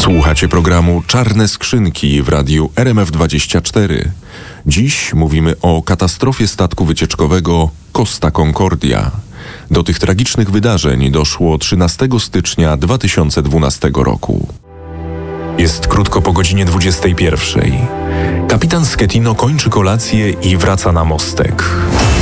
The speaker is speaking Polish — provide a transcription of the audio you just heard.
Słuchacie programu Czarne Skrzynki w radiu RMF24. Dziś mówimy o katastrofie statku wycieczkowego Costa Concordia. Do tych tragicznych wydarzeń doszło 13 stycznia 2012 roku. Jest krótko po godzinie 21. Kapitan Schettino kończy kolację i wraca na mostek.